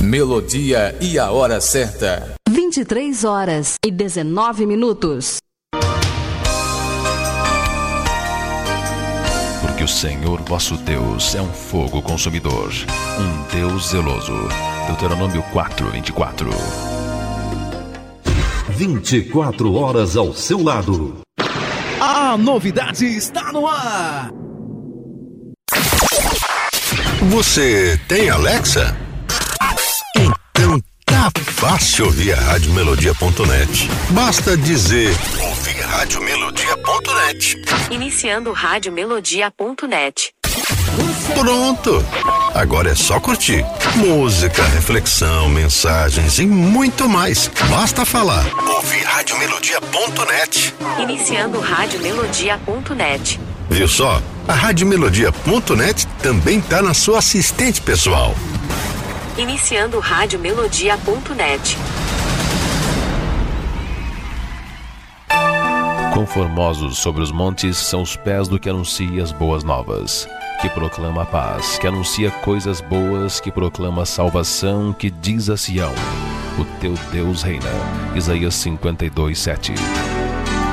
Melodia e a hora certa. 23h19. Porque o Senhor vosso Deus é um fogo consumidor, um Deus zeloso. Deuteronômio 4:24. 24 horas ao seu lado. A novidade está no ar. Você tem Alexa? Então tá fácil ouvir a radiomelodia.net. Basta dizer ouvir radiomelodia.net. Iniciando radiomelodia.net. Pronto! Agora é só curtir. Música, reflexão, mensagens e muito mais. Basta falar. Ouvir radiomelodia.net. Iniciando radiomelodia.net. Viu só? A radiomelodia.net também tá na sua assistente pessoal. Iniciando radiomelodia.net. Conformosos sobre os montes são os pés do que anuncia as boas novas, que proclama a paz, que anuncia coisas boas, que proclama a salvação, que diz a Sião: o teu Deus reina. Isaías 52:7.